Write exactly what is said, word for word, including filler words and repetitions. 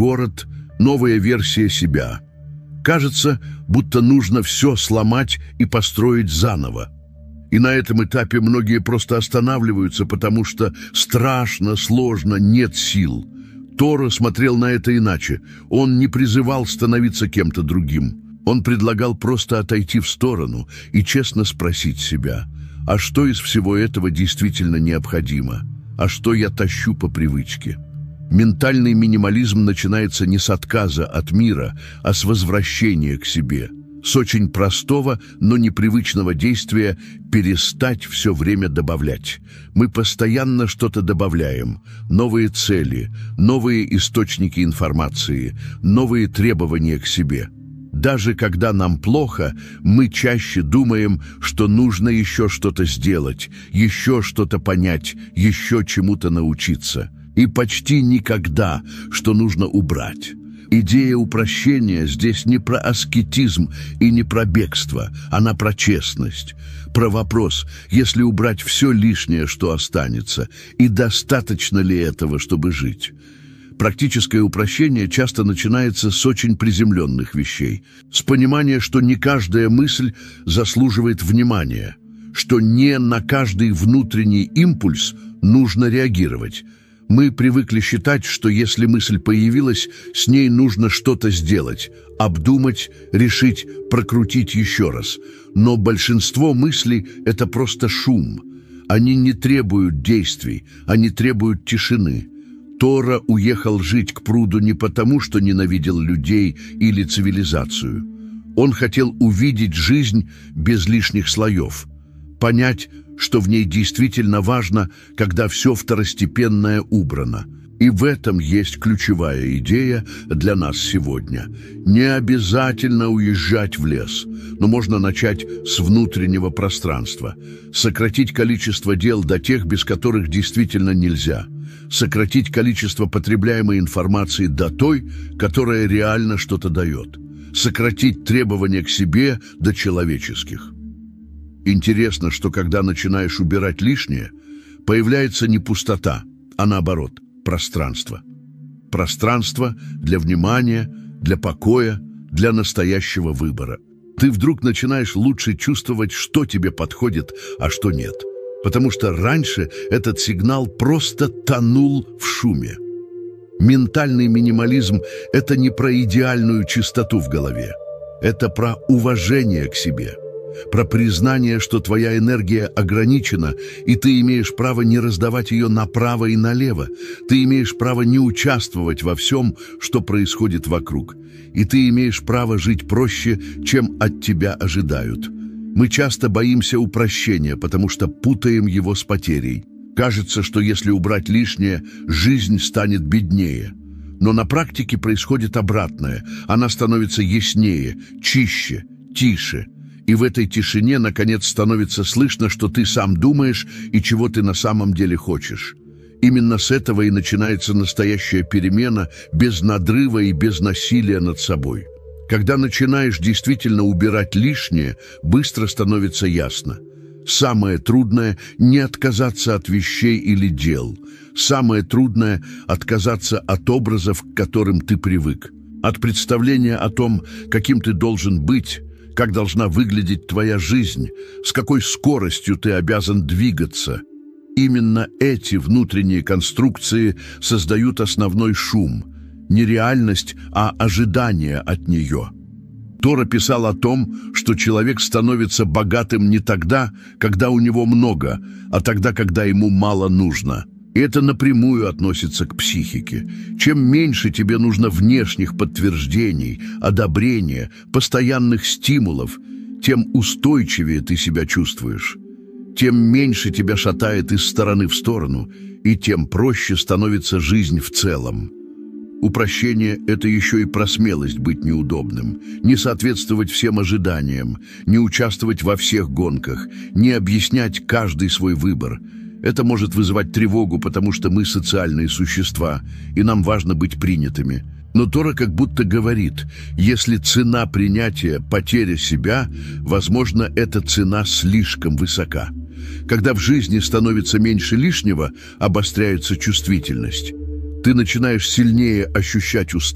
город, новая версия себя. Кажется, будто нужно все сломать и построить заново. И на этом этапе многие просто останавливаются, потому что страшно, сложно, нет сил. Торо смотрел на это иначе. Он не призывал становиться кем-то другим. Он предлагал просто отойти в сторону и честно спросить себя, а что из всего этого действительно необходимо? А что я тащу по привычке? Ментальный минимализм начинается не с отказа от мира, а с возвращения к себе. С очень простого, но непривычного действия перестать все время добавлять. Мы постоянно что-то добавляем. Новые цели, новые источники информации, новые требования к себе. Даже когда нам плохо, мы чаще думаем, что нужно еще что-то сделать, еще что-то понять, еще чему-то научиться. И почти никогда, что нужно убрать. Идея упрощения здесь не про аскетизм и не про бегство, она про честность. Про вопрос, если убрать все лишнее, что останется, и достаточно ли этого, чтобы жить. Практическое упрощение часто начинается с очень приземленных вещей. С понимания, что не каждая мысль заслуживает внимания, что не на каждый внутренний импульс нужно реагировать. Мы привыкли считать, что если мысль появилась, с ней нужно что-то сделать, обдумать, решить, прокрутить еще раз. Но большинство мыслей – это просто шум. Они не требуют действий, они требуют тишины. Торо уехал жить к пруду не потому, что ненавидел людей или цивилизацию. Он хотел увидеть жизнь без лишних слоев, понять, что в ней действительно важно, когда все второстепенное убрано. И в этом есть ключевая идея для нас сегодня. Не обязательно уезжать в лес, но можно начать с внутреннего пространства. Сократить количество дел до тех, без которых действительно нельзя. Сократить количество потребляемой информации до той, которая реально что-то дает. Сократить требования к себе до человеческих. Интересно, что когда начинаешь убирать лишнее, появляется не пустота, а наоборот, пространство. Пространство для внимания, для покоя, для настоящего выбора. Ты вдруг начинаешь лучше чувствовать, что тебе подходит, а что нет. Потому что раньше этот сигнал просто тонул в шуме. Ментальный минимализм – это не про идеальную чистоту в голове. Это про уважение к себе. Про признание, что твоя энергия ограничена, и ты имеешь право не раздавать ее направо и налево. Ты имеешь право не участвовать во всем, что происходит вокруг. И ты имеешь право жить проще, чем от тебя ожидают. Мы часто боимся упрощения, потому что путаем его с потерей. Кажется, что если убрать лишнее, жизнь станет беднее. Но на практике происходит обратное. Она становится яснее, чище, тише. И в этой тишине, наконец, становится слышно, что ты сам думаешь и чего ты на самом деле хочешь. Именно с этого и начинается настоящая перемена, без надрыва и без насилия над собой. Когда начинаешь действительно убирать лишнее, быстро становится ясно. Самое трудное – не отказаться от вещей или дел. Самое трудное – отказаться от образов, к которым ты привык. От представления о том, каким ты должен быть, как должна выглядеть твоя жизнь, с какой скоростью ты обязан двигаться. Именно эти внутренние конструкции создают основной шум. Не реальность, а ожидание от нее. Торо писал о том, что человек становится богатым не тогда, когда у него много, а тогда, когда ему мало нужно. И это напрямую относится к психике. Чем меньше тебе нужно внешних подтверждений, одобрения, постоянных стимулов, тем устойчивее ты себя чувствуешь. Тем меньше тебя шатает из стороны в сторону, и тем проще становится жизнь в целом. Упрощение – это еще и про смелость быть неудобным, не соответствовать всем ожиданиям, не участвовать во всех гонках, не объяснять каждый свой выбор. Это может вызывать тревогу, потому что мы социальные существа, и нам важно быть принятыми. Но Торо как будто говорит, если цена принятия – потеря себя, возможно, эта цена слишком высока. Когда в жизни становится меньше лишнего, обостряется чувствительность. Ты начинаешь сильнее ощущать усталость,